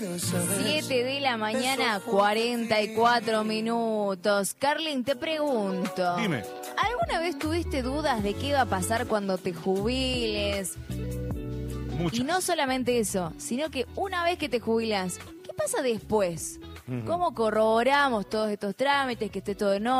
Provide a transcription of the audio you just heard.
7 de la mañana, 44 minutos. Carlin, te pregunto. Dime. ¿Alguna vez tuviste dudas de qué va a pasar cuando te jubiles? Muchas. Y no solamente eso, sino que una vez que te jubilas, ¿qué pasa después? ¿Cómo corroboramos todos estos trámites, que esté todo en orden?